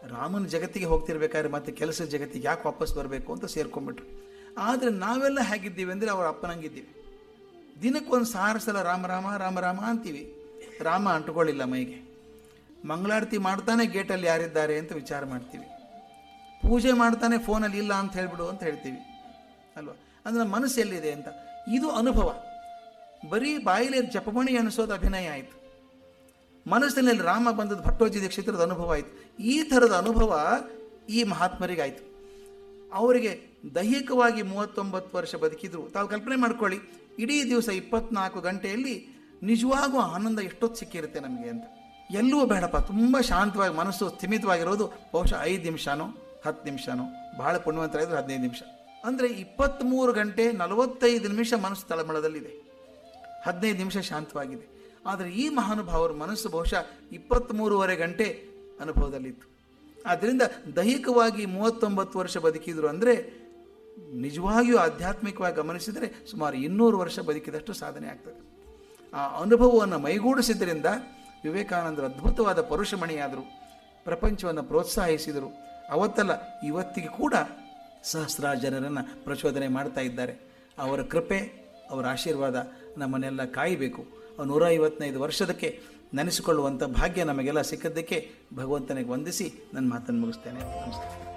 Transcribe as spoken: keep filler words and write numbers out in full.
ರಾಮನ ಜಗತ್ತಿಗೆ ಹೋಗ್ತಿರ್ಬೇಕಾದ್ರೆ ಮತ್ತೆ ಕೆಲಸದ ಜಗತ್ತಿಗೆ ಯಾಕೆ ವಾಪಸ್ ಬರಬೇಕು ಅಂತ ಸೇರ್ಕೊಂಡ್ಬಿಟ್ರು. ಆದರೆ ನಾವೆಲ್ಲ ಹೇಗಿದ್ದೀವಿ ಅಂದರೆ ಅವ್ರ ಅಪ್ಪನಂಗಿದ್ದೀವಿ. ದಿನಕ್ಕೊಂದು ಸಾವಿರ ಸಲ ರಾಮ ರಾಮ ರಾಮ ರಾಮ ಅಂತೀವಿ. ರಾಮ ಅಂಟುಕೊಳ್ಳಿಲ್ಲ ಮೈಗೆ. ಮಂಗಳಾರತಿ ಮಾಡ್ತಾನೆ ಗೇಟಲ್ಲಿ ಯಾರಿದ್ದಾರೆ ಅಂತ ವಿಚಾರ ಮಾಡ್ತೀವಿ. ಪೂಜೆ ಮಾಡ್ತಾನೆ ಫೋನಲ್ಲಿ ಇಲ್ಲ ಅಂತ ಹೇಳ್ಬಿಡು ಅಂತ ಹೇಳ್ತೀವಿ ಅಲ್ವಾ. ಅಂದರೆ ಮನಸ್ಸು ಎಲ್ಲಿದೆ ಅಂತ. ಇದು ಅನುಭವ. ಬರೀ ಬಾಯಿಲೆ ಜಪಮಣಿ ಅನಿಸೋದು ಅಭಿನಯ ಆಯಿತು. ಮನಸ್ಸಿನಲ್ಲಿ ರಾಮ ಬಂದದ್ದು ಭಟ್ಟೋಜಿ ದೀಕ್ಷಿತರದ ಅನುಭವ ಆಯಿತು. ಈ ಥರದ ಅನುಭವ ಈ ಮಹಾತ್ಮರಿಗಾಯಿತು. ಅವರಿಗೆ ದೈಹಿಕವಾಗಿ ಮೂವತ್ತೊಂಬತ್ತು ವರ್ಷ ಬದುಕಿದ್ರು. ತಾವು ಕಲ್ಪನೆ ಮಾಡ್ಕೊಳ್ಳಿ, ಇಡೀ ದಿವಸ ಇಪ್ಪತ್ನಾಲ್ಕು ಗಂಟೆಯಲ್ಲಿ ನಿಜವಾಗೂ ಆನಂದ ಎಷ್ಟೊತ್ತು ಸಿಕ್ಕಿರುತ್ತೆ ನಮಗೆ ಅಂತ. ಎಲ್ಲವೂ ಬೇಡಪ್ಪ, ತುಂಬ ಶಾಂತವಾಗಿ ಮನಸ್ಸು ಸ್ಥಿಮಿತವಾಗಿರೋದು ಬಹುಶಃ ಐದು ನಿಮಿಷನೋ ಹತ್ತು ನಿಮಿಷನೋ, ಬಹಳ ಪುಣ್ಯವಂತರಾಗಿದ್ರು ಹದಿನೈದು ನಿಮಿಷ. ಅಂದರೆ ಇಪ್ಪತ್ತ್ಮೂರು ಗಂಟೆ ನಲವತ್ತೈದು ನಿಮಿಷ ಮನಸ್ಸು ತಳಮಳದಲ್ಲಿದೆ, ಹದಿನೈದು ನಿಮಿಷ ಶಾಂತವಾಗಿದೆ. ಆದರೆ ಈ ಮಹಾನುಭಾವರ ಮನಸ್ಸು ಬಹುಶಃ ಇಪ್ಪತ್ತ್ಮೂರುವರೆ ಗಂಟೆ ಅನುಭವದಲ್ಲಿತ್ತು. ಆದ್ದರಿಂದ ದೈಹಿಕವಾಗಿ ಮೂವತ್ತೊಂಬತ್ತು ವರ್ಷ ಬದುಕಿದ್ರು ಅಂದರೆ ನಿಜವಾಗಿಯೂ ಆಧ್ಯಾತ್ಮಿಕವಾಗಿ ಗಮನಿಸಿದರೆ ಸುಮಾರು ಇನ್ನೂರು ವರ್ಷ ಬದುಕಿದಷ್ಟು ಸಾಧನೆ ಆಗ್ತದೆ. ಆ ಅನುಭವವನ್ನು ಮೈಗೂಡಿಸಿದ್ದರಿಂದ ವಿವೇಕಾನಂದರು ಅದ್ಭುತವಾದ ಪರುಷಮಣಿಯಾದರು, ಪ್ರಪಂಚವನ್ನು ಪ್ರೋತ್ಸಾಹಿಸಿದರು. ಅವತ್ತಲ್ಲ ಇವತ್ತಿಗೆ ಕೂಡ ಸಹಸ್ರಾರು ಜನರನ್ನು ಪ್ರಚೋದನೆ ಮಾಡ್ತಾ ಇದ್ದಾರೆ. ಅವರ ಕೃಪೆ, ಅವರ ಆಶೀರ್ವಾದ ನಮ್ಮನ್ನೆಲ್ಲ ಕಾಯಬೇಕು. ನೂರ ಐವತ್ತೈದು ವರ್ಷದಕ್ಕೆ ನೆನೆಸಿಕೊಳ್ಳುವಂಥ ಭಾಗ್ಯ ನಮಗೆಲ್ಲ ಸಿಕ್ಕದ್ದಕ್ಕೆ ಭಗವಂತನಿಗೆ ವಂದಿಸಿ ನನ್ನ ಮಾತನ್ನು ಮುಗಿಸ್ತೇನೆ. ನಮಸ್ಕಾರ.